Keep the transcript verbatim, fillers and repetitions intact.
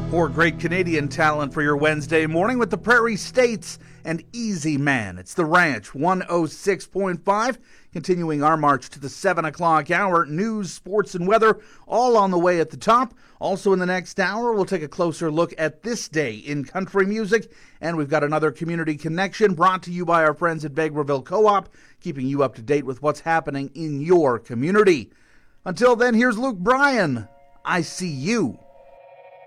More great Canadian talent for your Wednesday morning with the Prairie States and Easy Man. It's The Ranch, one oh six point five. Continuing our march to the seven o'clock hour. News, sports, and weather all on the way at the top. Also in the next hour, we'll take a closer look at this day in country music. And we've got another community connection brought to you by our friends at Vegreville Co-op, keeping you up to date with what's happening in your community. Until then, here's Luke Bryan. I see you.